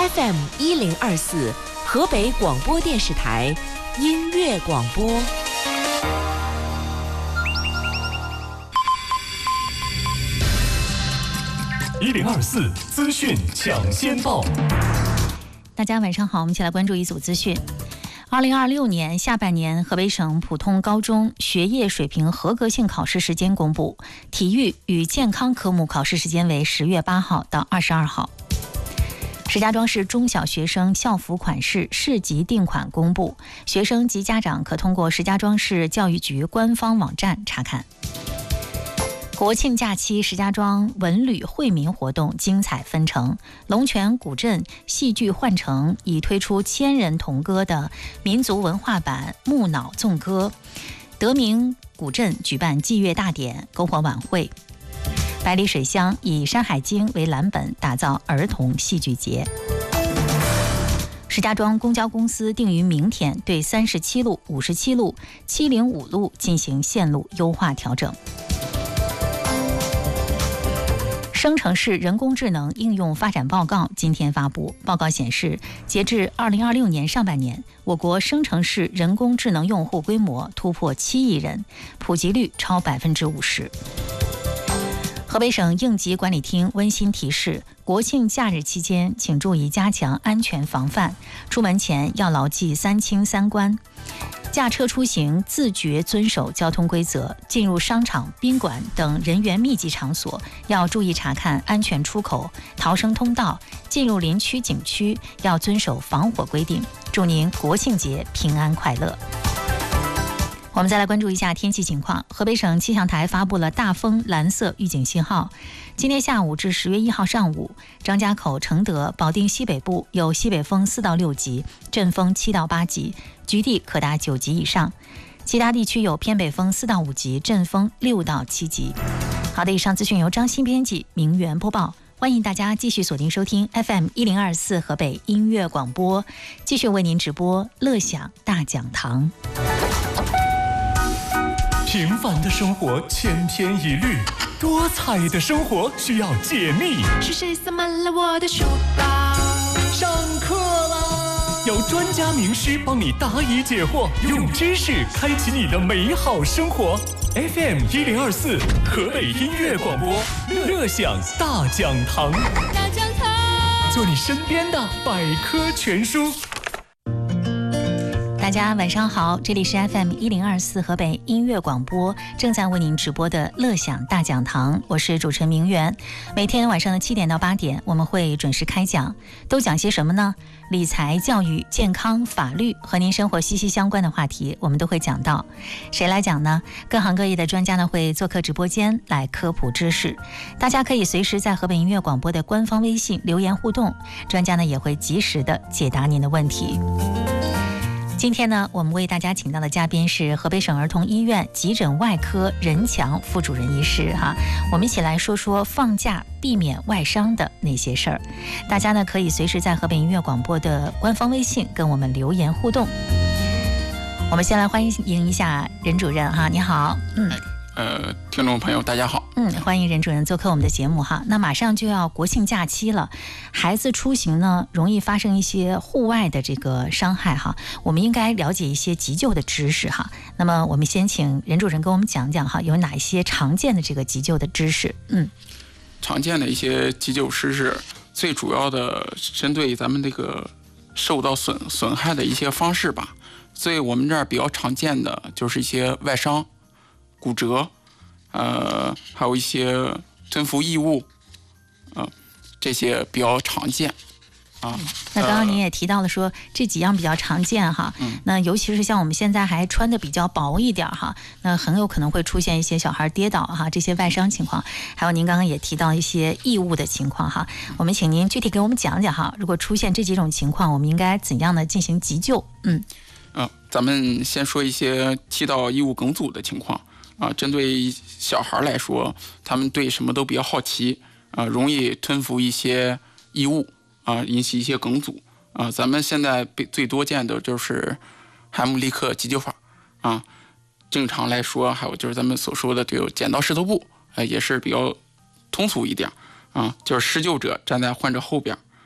FM1024河北广播电视台音乐广播。 1024资讯抢先报。 大家晚上好，我们一起来关注一组资讯。2026年下半年，河北省普通高中学业水平合格性考试时间公布，体育与健康科目考试时间为10月8号到22号。石家庄市中小学生校服款式市级定款公布，学生及家长可通过石家庄市教育局官方网站查看。国庆假期，石家庄文旅惠民活动精彩纷呈。龙泉古镇戏剧幻城已推出1000人同歌的民族文化版木脑纵歌，德明古镇举办祭月大典、篝火晚会。百里水乡以《山海经》为蓝本打造儿童戏剧节。石家庄公交公司定于明天对37路、57路、705路进行线路优化调整。生成式人工智能应用发展报告今天发布，报告显示，截至2026年上半年，我国生成式人工智能用户规模突破7亿人，普及率超50%。河北省应急管理厅温馨提示，国庆假日期间请注意加强安全防范，出门前要牢记3清3关，驾车出行自觉遵守交通规则，进入商场、宾馆等人员密集场所要注意查看安全出口、逃生通道，进入林区景区要遵守防火规定。祝您国庆节平安快乐。我们再来关注一下天气情况。河北省气象台发布了大风蓝色预警信号。今天下午至10月1号上午，张家口、承德、保定西北部有西北风4到6级，阵风7到8级，局地可达9级以上。其他地区有偏北风4到5级，阵风6到7级。好的，以上资讯由张欣编辑，明媛播报。欢迎大家继续锁定收听 FM1024河北音乐广播，继续为您直播乐享大讲堂。 平凡的生活千篇一律，多彩的生活需要解密。 是谁塞满了我的书包？ 上课啦！有专家名师帮你答疑解惑，用知识开启你的美好生活。FM1024河北音乐广播，乐享大讲堂， 大讲堂， 做你身边的百科全书。 大家晚上好，这里是 FM1024河北音乐广播，正在为您直播的乐享大讲堂，我是主持人明媛。每天晚上的7点到8点，我们会准时开讲，都讲些什么呢？理财、教育、健康、法律和您生活息息相关的话题，我们都会讲到。谁来讲呢？各行各业的专家呢会做客直播间来科普知识，大家可以随时在河北音乐广播的官方微信留言互动，专家呢也会及时的解答您的问题。今天呢，我们为大家请到的嘉宾是河北省儿童医院急诊外科任强副主任医师哈。我们一起来说说放假避免外伤的那些事儿。大家呢可以随时在河北音乐广播的官方微信跟我们留言互动。我们先来欢迎一下任主任哈，你好。 听众朋友大家好。 欢迎任主任做客我们的节目哈。那马上就要国庆假期了，孩子出行呢容易发生一些户外的这个伤害哈，我们应该了解一些急救的知识哈。那么我们先请任主任跟我们讲讲哈，有哪一些常见的这个急救的知识？ 常见的一些急救知识，最主要的针对咱们这个受到损害的一些方式吧。所以我们这儿比较常见的就是一些外伤、骨折，还有一些吞服异物，这些比较常见啊。 那刚刚您也提到了说这几样比较常见哈，那尤其是像我们现在还穿的比较薄一点哈，那很有可能会出现一些小孩跌倒哈，这些外伤情况，还有您刚刚也提到一些异物的情况哈，我们请您具体给我们讲讲哈，如果出现这几种情况，我们应该怎样的进行急救？ 咱们先说一些踢到异物梗阻的情况啊。针对小孩来说，他们对什么都比较好奇啊，容易吞服一些异物啊，引起一些梗阻啊。咱们现在最多见的就是海姆立克急救法啊。正常来说，还有就是咱们所说的就剪刀石头布，也是比较通俗一点啊。就是施救者站在患者后边